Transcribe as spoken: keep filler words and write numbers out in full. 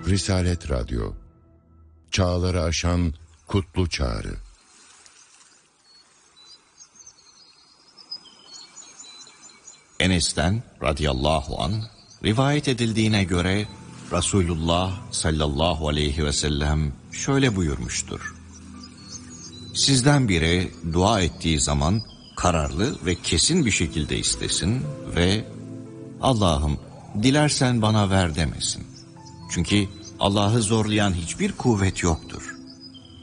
Risalet Radyo, çağları aşan kutlu çağrı. Enes'ten radıyallahu anh rivayet edildiğine göre Resulullah sallallahu aleyhi ve sellem şöyle buyurmuştur. Sizden biri dua ettiği zaman kararlı ve kesin bir şekilde istesin ve Allah'ım dilersen bana ver demesin. Çünkü Allah'ı zorlayan hiçbir kuvvet yoktur.